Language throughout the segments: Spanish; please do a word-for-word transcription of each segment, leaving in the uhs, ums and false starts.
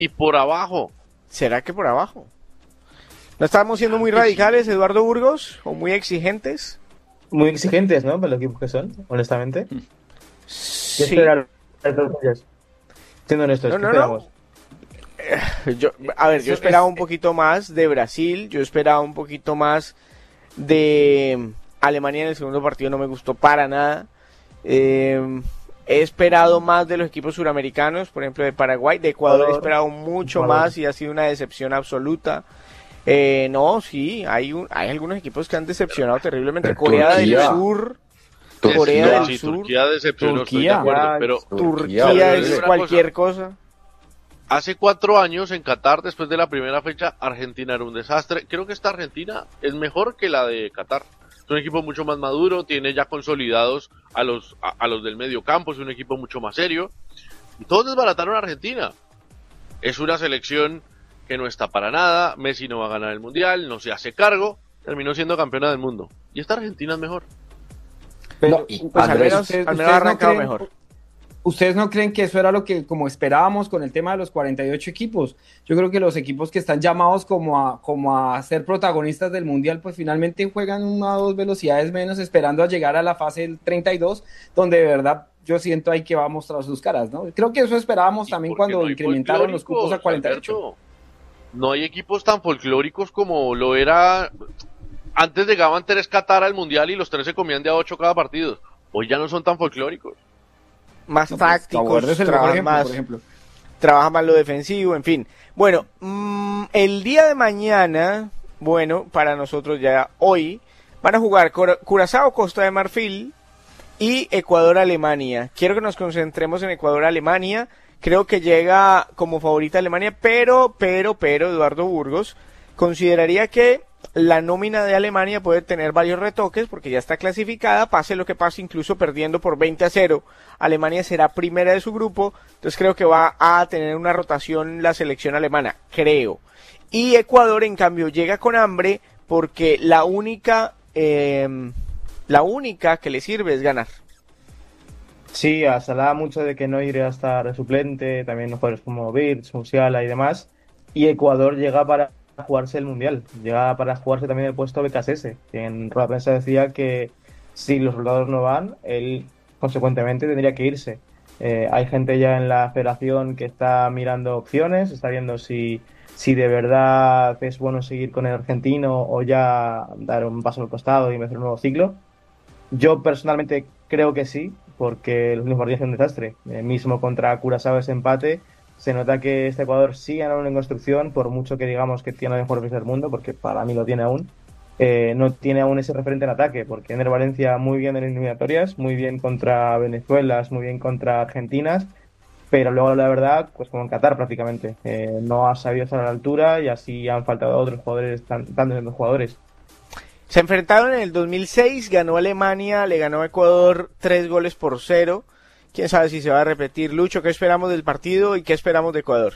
y por abajo. ¿Será que por abajo? ¿No estamos siendo muy radicales, Eduardo Burgos? ¿O muy exigentes? Muy exigentes, ¿no? Para los equipos que son, honestamente. ¿Qué Sí. esperar de todos ellos? Siendo honestos, No, ¿qué no, esperamos? no. Yo, a ver, yo Eso esperaba es- un poquito más de Brasil, yo esperaba un poquito más de Alemania en el segundo partido, no me gustó para nada. Eh, he esperado más de los equipos suramericanos, por ejemplo de Paraguay, de Ecuador he Ecuador. esperado mucho Ecuador. más y ha sido una decepción absoluta. Eh, no, sí, hay, un, hay algunos equipos que han decepcionado terriblemente. Pero Corea Turquía. del Sur, Turquía, Corea del sí, Sur, Turquía decepcionó, estoy de Turquía. acuerdo, pero Turquía Turquía, es una cualquier cosa. hace cuatro años en Qatar, después de la primera fecha, Argentina era un desastre. Creo que esta Argentina es mejor que la de Qatar. Es un equipo mucho más maduro, tiene ya consolidados a los, a, a los del medio campo, es un equipo mucho más serio. Y todos desbarataron a Argentina. Es una selección que no está para nada, Messi no va a ganar el Mundial, no se hace cargo, terminó siendo campeona del mundo. Y esta Argentina es mejor. Pero, No, y Pues al Andrés, menos, ustedes- al menos ustedes ha no arrancado creen- mejor. ¿Ustedes no creen que eso era lo que como esperábamos con el tema de los cuarenta y ocho equipos? Yo creo que los equipos que están llamados como a, como a ser protagonistas del Mundial, pues finalmente juegan una o dos velocidades menos, esperando a llegar a la fase treinta y dos, donde de verdad yo siento ahí que va a mostrar sus caras, ¿no? Creo que eso esperábamos ¿Y también por qué cuando no hay incrementaron los cupos a folclóricos, cuarenta y ocho. Alberto? No hay equipos tan folclóricos como lo era. Antes llegaban tres Qatar al Mundial y los tres se comían de a ocho cada partido. Hoy ya no son tan folclóricos. Más No, pues, tácticos, Cabo Verde es el mejor trabajan ejemplo, más, por ejemplo. trabaja más lo defensivo, en fin. Bueno, mmm, el día de mañana, bueno, para nosotros ya hoy, van a jugar Cura- Curazao, Costa de Marfil y Ecuador-Alemania. Quiero que nos concentremos en Ecuador-Alemania. Creo que llega como favorita Alemania, pero, pero, pero, Eduardo Burgos consideraría que la nómina de Alemania puede tener varios retoques porque ya está clasificada, pase lo que pase, incluso perdiendo por veinte a cero. Alemania será primera de su grupo, entonces creo que va a tener una rotación la selección alemana, creo. Y Ecuador, en cambio, llega con hambre porque la única, eh, la única que le sirve es ganar. Sí, se hablaba mucho de que no iría a estar de suplente, también jugadores como Birch, Musiala y demás. Y Ecuador llega para jugarse el Mundial, llega para jugarse también el puesto B K S S. En rueda de prensa decía que si los soldados no van, él consecuentemente tendría que irse. Eh, hay gente ya en la federación que está mirando opciones, está viendo si, si de verdad es bueno seguir con el argentino o ya dar un paso al costado y empezar un nuevo ciclo. Yo personalmente creo que sí, porque los últimos partidos son un desastre. Eh, mismo contra Curazao ese empate, se nota que este Ecuador sigue aún en construcción, por mucho que digamos que tiene el mejor defensa del mundo, porque para mí lo tiene aún. Eh, no tiene aún ese referente en ataque, porque Ener Valencia muy bien en eliminatorias, muy bien contra Venezuela, muy bien contra Argentinas, pero luego la verdad, pues como en Qatar prácticamente, eh, no ha sabido estar a la altura y así han faltado otros jugadores, tan, tantos jugadores. Se enfrentaron en el dos mil seis, ganó Alemania, le ganó a Ecuador tres goles por cero. Quién sabe si se va a repetir. Lucho, ¿qué esperamos del partido y qué esperamos de Ecuador?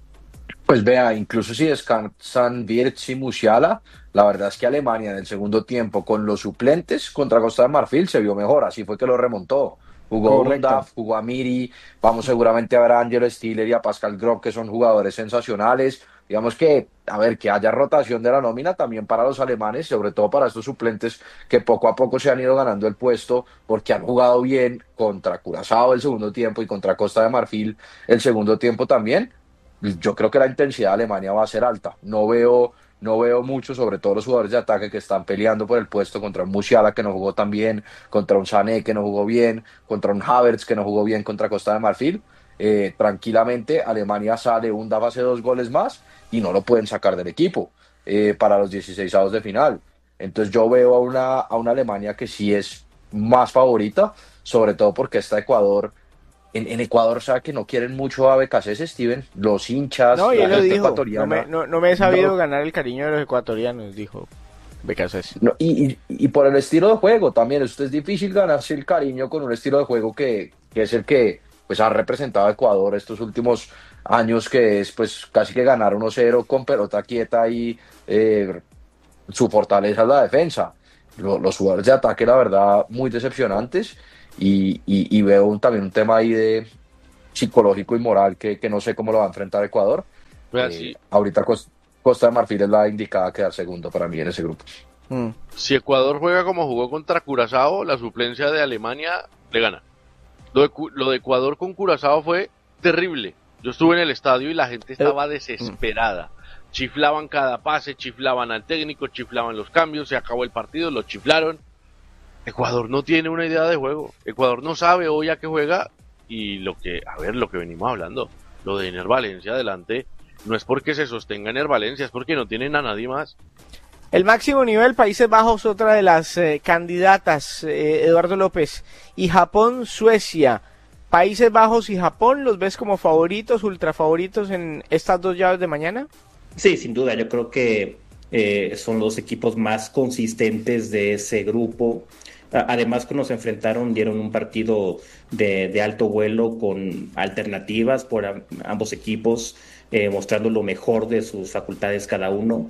pues vea, incluso si descansan Wirtz y Musiala, la verdad es que Alemania en el segundo tiempo con los suplentes contra Costa de Marfil se vio mejor, así fue que lo remontó. Jugó Correcto. Undaf, jugó a Miri, vamos seguramente a ver a Angelo Stiller y a Pascal Gropp, que son jugadores sensacionales. Digamos que, a ver, que haya rotación de la nómina también para los alemanes, sobre todo para estos suplentes que poco a poco se han ido ganando el puesto porque han jugado bien contra Curazao el segundo tiempo y contra Costa de Marfil el segundo tiempo también. Yo creo que la intensidad de Alemania va a ser alta. No veo, no veo mucho, sobre todo los jugadores de ataque que están peleando por el puesto contra un Musiala que no jugó tan bien, contra un Sané que no jugó bien, contra un Havertz que no jugó bien contra Costa de Marfil. Eh, tranquilamente Alemania sale, Undaf hace dos goles más y no lo pueden sacar del equipo eh, para los dieciseisavos de final. Entonces yo veo a una, a una Alemania que sí es más favorita, sobre todo porque está Ecuador. En, en Ecuador, sabe que no quieren mucho a B K C S, Steven. Los hinchas, No, y la él lo gente dijo. No ecuatoriana. me, no, no me he sabido No. ganar el cariño de los ecuatorianos, dijo B K C S. No, y, y, y por el estilo de juego también. Esto es difícil ganarse el cariño con un estilo de juego que, que es el que pues, ha representado a Ecuador estos últimos años, que es pues casi que ganar uno cero con pelota quieta y eh, su fortaleza es la defensa. Lo- los jugadores de ataque, la verdad, muy decepcionantes. Y, y, y veo un- también un tema ahí de psicológico y moral que, que no sé cómo lo va a enfrentar Ecuador, Vea, Eh, si, ahorita Cos- Costa de Marfil es la indicada a quedar segundo para mí en ese grupo. Mm. si Ecuador juega como jugó contra Curazao, la suplencia de Alemania le gana. Lo de, Cu- lo de Ecuador con Curazao fue terrible. Yo estuve en el estadio y la gente estaba desesperada. Chiflaban cada pase, chiflaban al técnico, chiflaban los cambios, se acabó el partido, lo chiflaron. Ecuador no tiene una idea de juego. Ecuador no sabe hoy a qué juega y lo que, a ver, lo que venimos hablando, lo de Ener Valencia adelante, no es porque se sostenga Ener Valencia, es porque no tienen a nadie más. El máximo nivel, Países Bajos, otra de las eh, candidatas, eh, Eduardo López, y Japón, Suecia. Países Bajos y Japón, ¿los ves como favoritos, ultra favoritos en estas dos llaves de mañana? Sí, sin duda, yo creo que eh, son los equipos más consistentes de ese grupo. A- Además, cuando se enfrentaron, dieron un partido de, de alto vuelo con alternativas por a- ambos equipos, eh, mostrando lo mejor de sus facultades cada uno.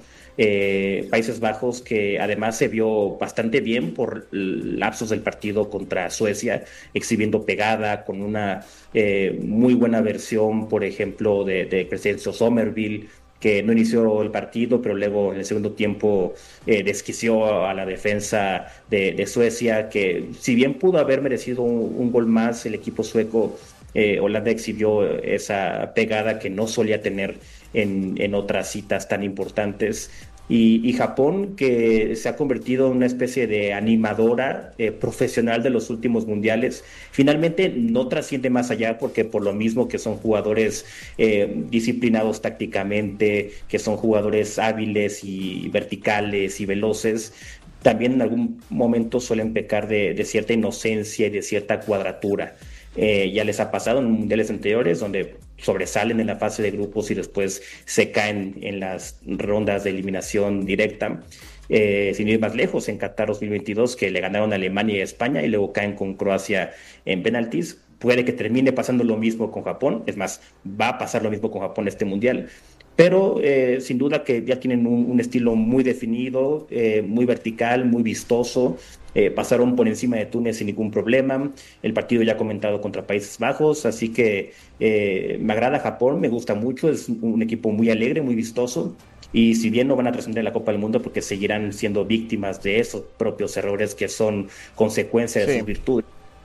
Eh, Países Bajos, que además se vio bastante bien por lapsos del partido contra Suecia, exhibiendo pegada con una eh, muy buena versión, por ejemplo, de, de Crescencio Somerville, que no inició el partido, pero luego en el segundo tiempo eh, desquició a la defensa de, de Suecia, que si bien pudo haber merecido un, un gol más, el equipo sueco, eh, Holanda exhibió esa pegada que no solía tener en, en otras citas tan importantes. Y, y Japón, que se ha convertido en una especie de animadora eh, profesional de los últimos mundiales, finalmente no trasciende más allá porque por lo mismo que son jugadores eh, disciplinados tácticamente, que son jugadores hábiles y verticales y veloces, también en algún momento suelen pecar de, de cierta inocencia y de cierta cuadratura. Eh, ya les ha pasado en mundiales anteriores donde sobresalen en la fase de grupos y después se caen en las rondas de eliminación directa. Eh, sin ir más lejos, en Qatar dos mil veintidós, que le ganaron a Alemania y a España y luego caen con Croacia en penaltis. Puede que termine pasando lo mismo con Japón, es más, va a pasar lo mismo con Japón este mundial. Pero eh, sin duda que ya tienen un, un estilo muy definido, eh, muy vertical, muy vistoso. Eh, pasaron por encima de Túnez sin ningún problema. El partido ya comentado contra Países Bajos, así que eh, me agrada Japón, me gusta mucho, es un equipo muy alegre, muy vistoso. Y si bien no van a trascender la Copa del Mundo porque seguirán siendo víctimas de esos propios errores que son consecuencia de Sí. sus virtudes,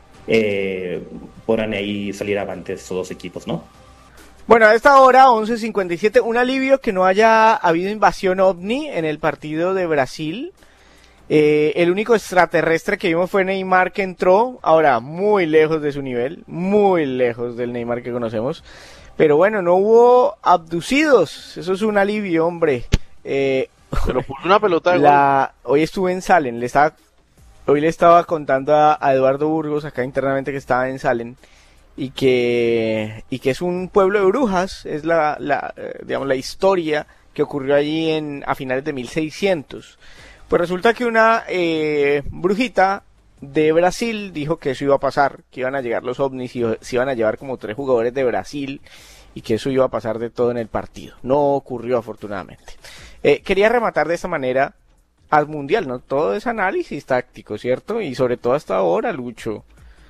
eh, podrán ahí salir avantes esos dos equipos, ¿no? Bueno, a esta hora, once cincuenta y siete, un alivio que no haya habido invasión ovni en el partido de Brasil. Eh, el único extraterrestre que vimos fue Neymar, que entró, ahora muy lejos de su nivel, muy lejos del Neymar que conocemos. Pero bueno, no hubo abducidos, eso es un alivio, hombre. Eh, Pero puso una pelota de gol. la, hoy estuve en Salen, le estaba, hoy le estaba contando a, a Eduardo Burgos, acá internamente, que estaba en Salen, y que, y que es un pueblo de brujas, es la, la, eh, digamos, la historia que ocurrió allí en, a finales de mil seiscientos. Pues resulta que una eh, brujita de Brasil dijo que eso iba a pasar, que iban a llegar los ovnis y se iban a llevar como tres jugadores de Brasil y que eso iba a pasar de todo en el partido. No ocurrió, afortunadamente. Eh, quería rematar de esta manera al Mundial, ¿no? Todo es análisis táctico, ¿cierto? Y sobre todo hasta ahora, Lucho.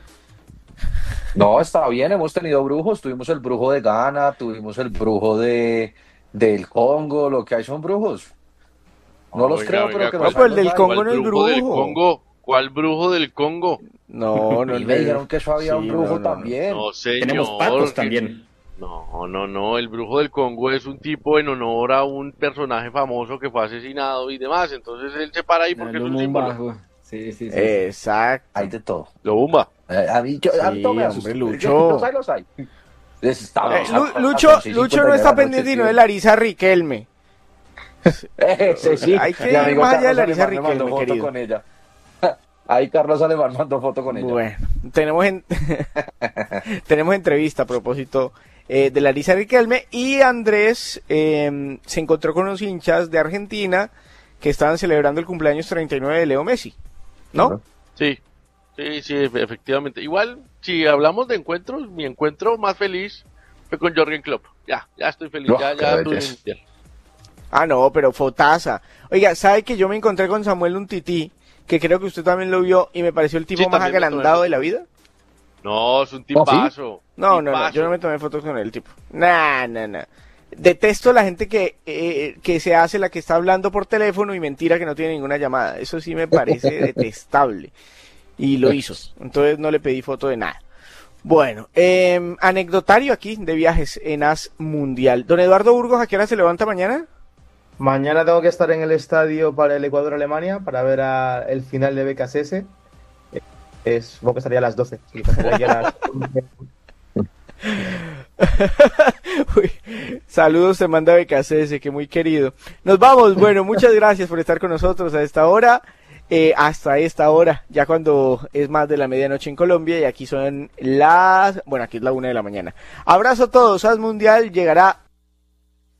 No, está bien, hemos tenido brujos, tuvimos el brujo de Ghana, tuvimos el brujo de del Congo, lo que hay son brujos. No los Oiga, creo, oiga, pero que ¿cuál- los No, pues el hay, del los hay. Congo ¿Cuál no es brujo del brujo. Congo? ¿Cuál brujo del Congo? No, no, Y no. me dijeron que eso había Sí, un brujo no, no, no. también. No, señor. Tenemos patos que- también. No, no, no. El brujo del Congo es un tipo en honor a un personaje famoso que fue asesinado y demás. Entonces él se para ahí porque es un Lumumba, símbolo. güey. Sí, sí, sí. Exacto. Hay de todo. Lo bomba. Eh, A mí, yo, a mí Sí, todo me hombre, asusta. Lucho. Los hay, los hay. Estamos Eh, Lu- a- Lucho, a- a- sí, Lucho cincuenta no de está la noche, pendiente sino tío. de Larisa Riquelme. Ese sí, Hay que mi ir amigo más allá de Carlos Larisa Alemán me mandó Riquelme, foto querido. con ella. Ahí Carlos Alemán mandó foto con ella. Bueno, tenemos en... tenemos entrevista a propósito eh, de Larisa Riquelme, y Andrés eh, se encontró con unos hinchas de Argentina que estaban celebrando el cumpleaños treinta y nueve de Leo Messi, ¿no? Claro. Sí, sí, sí, efe- efectivamente. Igual, si hablamos de encuentros, mi encuentro más feliz fue con Jürgen Klopp. Ya, ya estoy feliz. Oh, ya, qué ya tuve belleza. mi mundial. Ah, no, pero fotaza. Oiga, ¿sabe que yo me encontré con Samuel Umtiti, que creo que usted también lo vio, y me pareció el tipo Sí, más también me tomé agrandado foto. de la vida? No, es un ¿Oh, sí? tipazo. No, no, no, tipazo. yo no me tomé fotos con el tipo. Nah, nah, nah. detesto la gente que, eh, que se hace la que está hablando por teléfono y mentira que no tiene ninguna llamada. Eso sí me parece detestable. Y lo hizo. Entonces no le pedí foto de nada. Bueno, eh, anecdotario aquí de viajes en As Mundial. Don Eduardo Burgos, ¿a qué hora se levanta mañana? Mañana tengo que estar en el estadio para el Ecuador-Alemania para ver a el final de B K S S. Es, supongo que estaría a las doce. Sí, estaría aquí a las... Uy, saludos se manda B K S S, que muy querido. Nos vamos, bueno, muchas gracias por estar con nosotros a esta hora, eh, hasta esta hora, ya cuando es más de la medianoche en Colombia y aquí son las, bueno, aquí es la una de la mañana. Abrazo a todos, As Mundial llegará